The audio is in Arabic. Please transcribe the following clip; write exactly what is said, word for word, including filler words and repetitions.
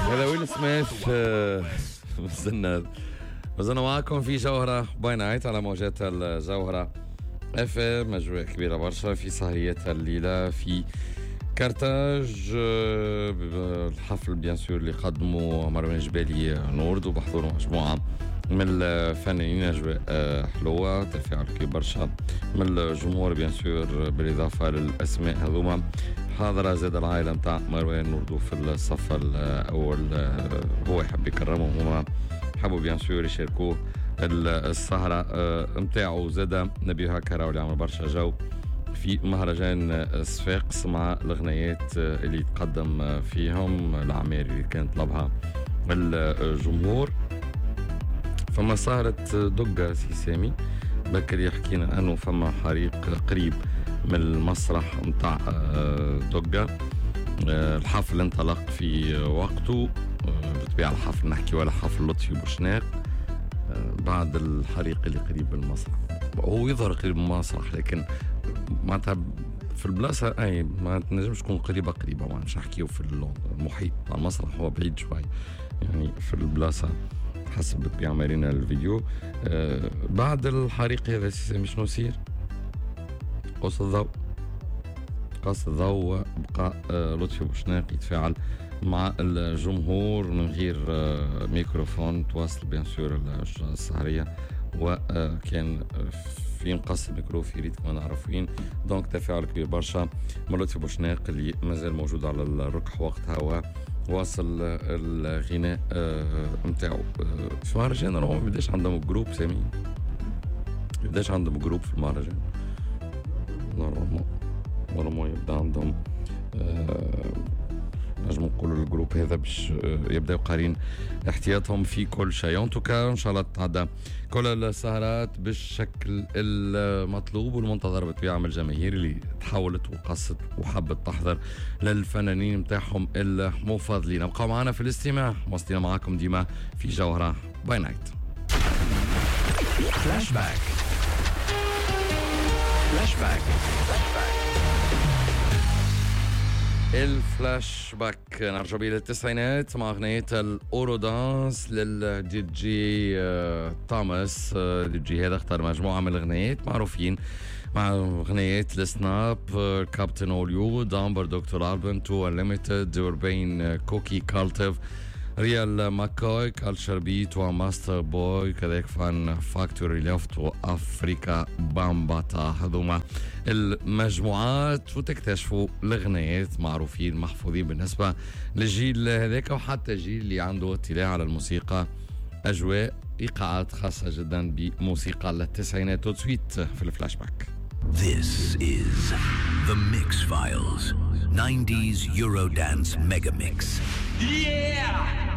هذا ويل سميث. آه، مازلنا مازلنا معاكم في جوهرة باي نايت على موجات الجوهرة اف ام. اجواء كبيرة برشا في سهريتها الليلة في كارتاج. آه، الحفل بيان سور اللي قدموا مروان جبالي نورد وبحضوروا مجموعة من الفنانين. اجواء آه، حلوة، تفاعل كبير برشا من الجمهور بيان سور، بالاضافة للاسماء هذوما. حاضرة زاد العائلة متاع مروان نوردو في الصف الأول، هو يحب يكرمهم، هما حبوا بيان سور يشاركوه السهرة متاعه. زاد نبيه هكا واللي عمل برشا جو في مهرجان صفاقس مع الغنيات اللي تقدم فيهم، الأعمال اللي كانت طلبها الجمهور. فما صارت دقة سي سامي بكري يحكينا أنه فما حريق قريب من المسرح متاع دقة. الحفل انطلق في وقته، بطبيعة الحفل نحكي ولا حفل لطفي بوشناق بعد الحريق اللي قريب من المسرح. هو يظهر قريب من المسرح لكن معناتها في البلاصة أي ما تنجمش تكون قريبة قريبة، ما مش نحكيو في المحيط مع المسرح، هو بعيد شوي يعني في البلاصة حسب بطبيعة مارينا الفيديو. آه بعد الحريق هذا شنو يصير؟ قوس الضوء قاص الضوء بقى آه لطفي بوشناق يتفاعل مع الجمهور من غير آه ميكروفون، تواصل بيان سور السهرية وكان في نقص الميكرو في ريت ما نعرف وين. دونك تفاعل كبير برشا من لطفي بوشناق اللي مازال موجود على الركح وقتها وواصل الغناء متاعو. في المهرجان راهو ما بداش عندهم جروب سامي، ما بداش عندهم جروب في المهرجان نورمالمون نورمالمون يبدا عندهم آه نجم نقولوا الجروب هذا باش يبداو قارين احتياطهم في كل شيء. ان توكا ان شاء الله تتعدى كل السهرات بالشكل المطلوب والمنتظر بطبيعه من الجماهير اللي تحولت وقصت وحبت تحضر للفنانين متاعهم المفضلين. ابقوا معنا في الاستماع، مواصلين معاكم ديما في جوهرة باي نايت. فلاش باك فلاش باك الفلاش باك نرجع بيه للتسعينات مع أغنية الأورو دانس للدي جي آه توماس. آه دي جي هذا اختار مجموعة من الأغنيات معروفين مع أغنيات السناب، آه كابتن أوليو، دامبر، دكتور ألبن، تو أنليميتد، دوربين، آه كوكي كالتيف، ريال ماكوي، كالتشر بيت، وماستر بوي، كذلك فان فاكتوري ليفت، وافريكا بامباتا. هذوما المجموعات وتكتشفوا الاغنيات معروفين محفوظين بالنسبه للجيل هذاك وحتى الجيل اللي عنده اطلاع على الموسيقى. اجواء ايقاعات خاصه جدا بموسيقى التسعينات. وتسويت في الفلاش باك. This is the Mix Files nineties Eurodance Mega Mix. Yeah!